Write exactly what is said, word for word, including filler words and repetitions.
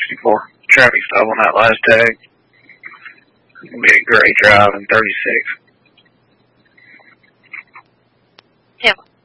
sixty-four. Traffic stop on that last tag. It's going to be a great drive in thirty-six. Yeah.